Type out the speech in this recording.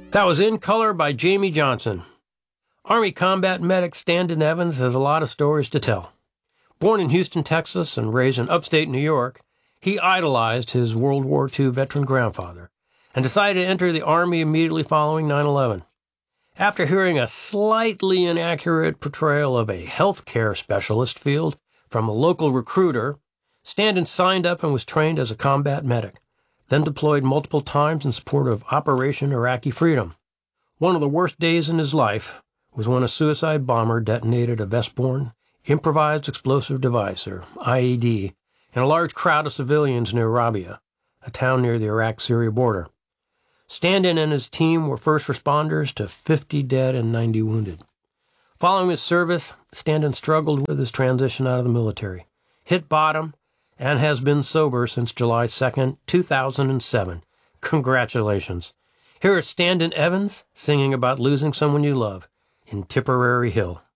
That was In Color by Jamie Johnson. Army combat medic Standon Evans has a lot of stories to tell. Born in Houston, Texas, and raised in upstate New York, he idolized his World War II veteran grandfather and decided to enter the Army immediately following 9/11. After hearing a slightly inaccurate portrayal of a healthcare specialist field from a local recruiter, Standon signed up and was trained as a combat medic, then deployed multiple times in support of Operation Iraqi Freedom. One of the worst days in his life was when a suicide bomber detonated a Vestborn improvised explosive device, or IED, in a large crowd of civilians near Rabia, a town near the Iraq-Syria border. Standon and his team were first responders to 50 dead and 90 wounded. Following his service, Standon struggled with his transition out of the military, hit bottom, and has been sober since July 2nd, 2007. Congratulations. Here is Standon Evans singing about losing someone you love in Tipperary Hill.